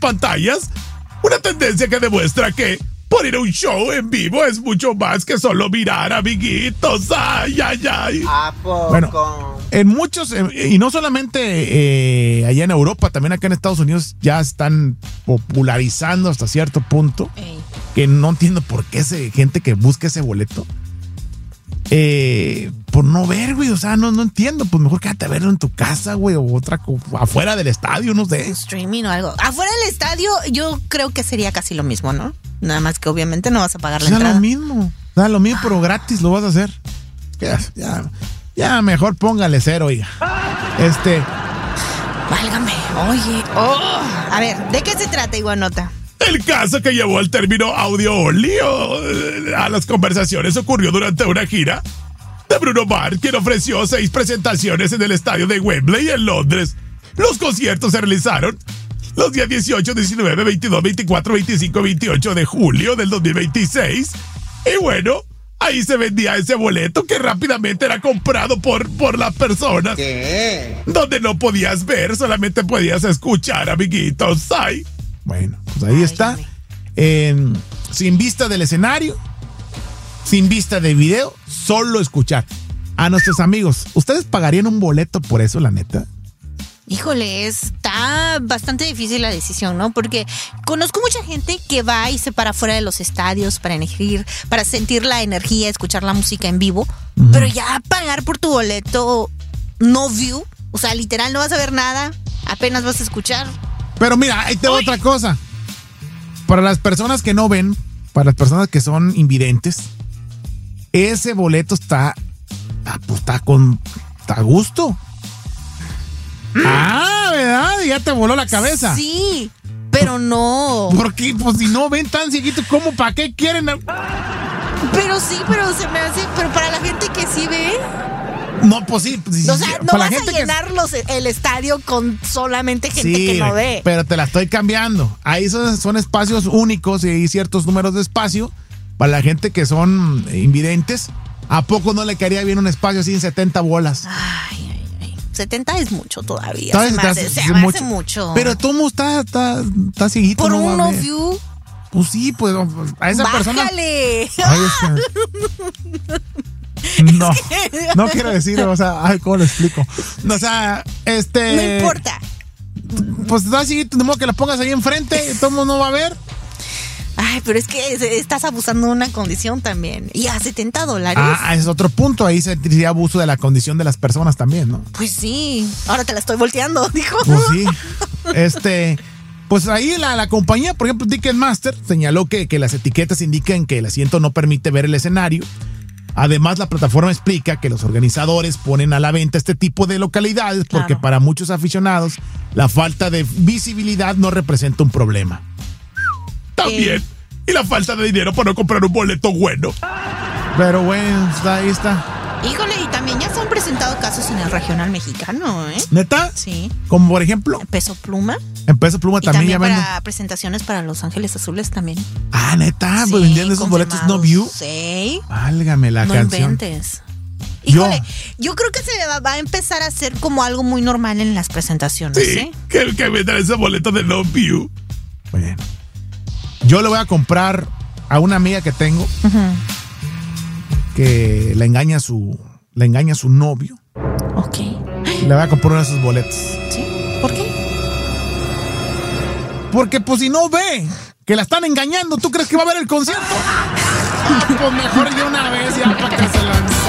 pantallas. Una tendencia que demuestra que por ir a un show en vivo es mucho más que solo mirar, amiguitos. Ay, ay, ay. ¿A poco? Bueno, en muchos, y no solamente allá en Europa, también acá en Estados Unidos ya están popularizando hasta cierto punto. Que no entiendo por qué gente que busca ese boleto. Por no ver, güey, o sea, no entiendo. Pues mejor quédate a verlo en tu casa, güey, o afuera del estadio, no sé. Streaming o algo. Afuera del estadio yo creo que sería casi lo mismo, ¿no? Nada más que obviamente no vas a pagar la entrada. Lo mismo, pero gratis lo vas a hacer. Ya mejor póngale cero, oiga. Válgame, oye. A ver, ¿de qué se trata, Iguanota? El caso que llevó al término audio only a las conversaciones ocurrió durante una gira de Bruno Mars, quien ofreció 6 presentaciones en el estadio de Wembley en Londres. Los conciertos se realizaron los días 18, 19, 22, 24, 25, 28 de julio del 2026. Y bueno, ahí se vendía ese boleto que rápidamente era comprado por las personas. ¿Qué? Donde no podías ver, solamente podías escuchar, amiguitos. Ay. Bueno, pues ahí está. Sin vista del escenario, sin vista de video, solo escuchar. A nuestros amigos, ¿ustedes pagarían un boleto por eso, la neta? Híjole, está bastante difícil la decisión, ¿no? Porque conozco mucha gente que va y se para fuera de los estadios para sentir la energía, escuchar la música en vivo, pero ya pagar por tu boleto no view, o sea, literal no vas a ver nada, apenas vas a escuchar. Pero mira, ahí te va otra cosa. Para las personas que no ven, para las personas que son invidentes, ese boleto está a gusto. ¿Verdad? Ya te voló la cabeza. Sí, pero no. Porque, pues, si no ven tan cieguitos, ¿cómo? ¿Para qué quieren? Pero sí, pero se me hace. Pero para la gente que sí ve. No, pues sí. Pues, o sea, no vas a llenar el estadio con solamente gente que no ve. Pero te la estoy cambiando. Ahí son espacios únicos y hay ciertos números de espacio. Para la gente que son invidentes, ¿a poco no le caería bien un espacio así en 70 bolas? Ay. 70 es mucho todavía. Se me hace mucho. Pero todo está cieguito. Por un no view. Pues sí, pues a esa persona. ¡Bájale! No quiero decir, o sea, ¿cómo lo explico? O sea, No importa. Pues está cieguito, de modo que la pongas ahí enfrente, todo el mundo no va a ver. Ay, pero es que estás abusando de una condición también. Y a $70. Es otro punto. Ahí sería abuso de la condición de las personas también, ¿no? Pues sí. Ahora te la estoy volteando, dijo. Pues sí. Pues ahí la compañía, por ejemplo, Ticketmaster, señaló que las etiquetas indican que el asiento no permite ver el escenario. Además, la plataforma explica que los organizadores ponen a la venta este tipo de localidades porque para muchos aficionados la falta de visibilidad no representa un problema. También. Y la falta de dinero para no comprar un boleto bueno. Pero bueno, ahí está. Híjole, y también ya se han presentado casos en el regional mexicano, ¿eh? ¿Neta? Sí. Como por ejemplo. Peso Pluma. En Peso Pluma también ya venden. Para presentaciones para Los Ángeles Azules también. Ah, ¿neta? Sí, pues vendiendo esos boletos no view. Sí. Válgame la canción. No inventes. Híjole, yo creo que se va a empezar a hacer como algo muy normal en las presentaciones, sí, ¿eh? Que vendan ese boleto de no view. Bueno. Yo le voy a comprar a una amiga que tengo que le engaña a su novio. Ok. Le voy a comprar uno de esos boletos. ¿Sí? ¿Por qué? Porque pues si no ve que la están engañando, ¿tú crees que va a ver el concierto? Pues mejor de una vez ya para que se lance.